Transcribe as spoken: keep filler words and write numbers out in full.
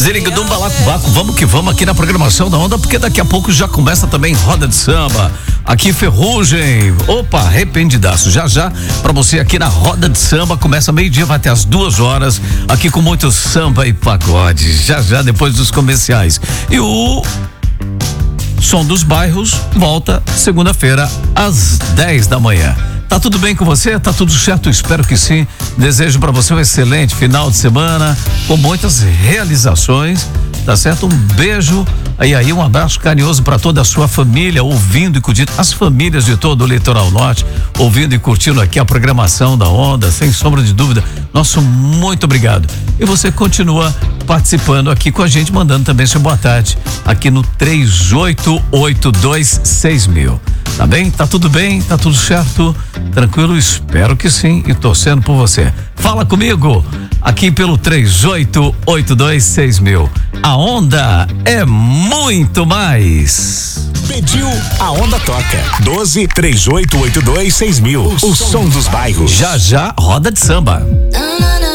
Ziriguidum, balacobaco, vamos que vamos aqui na programação da Onda, porque daqui a pouco já começa também Roda de Samba. Aqui Ferrugem, opa, arrependidaço, já já pra você aqui na Roda de Samba, começa meio-dia, vai até as duas horas, aqui com muito samba e pagode, já já depois dos comerciais. E o Som dos Bairros volta segunda-feira às dez da manhã. Tá tudo bem com você? Tá tudo certo? Espero que sim. Desejo para você um excelente final de semana com muitas realizações, tá certo? Um beijo e aí um abraço carinhoso para toda a sua família ouvindo e curtindo, as famílias de todo o Litoral Norte ouvindo e curtindo aqui a programação da Onda, sem sombra de dúvida. Nosso muito obrigado. E você continua participando aqui com a gente, mandando também seu boa tarde aqui no três oito oito dois seis mil. Tá bem? Tá tudo bem? Tá tudo certo? Tranquilo? Espero que sim e torcendo por você. Fala comigo aqui pelo três oito oito dois seis mil. A Onda é muito mais. Pediu, a Onda toca. doze três oito oito dois seis mil. O som dos bairros. Já já, Roda de Samba.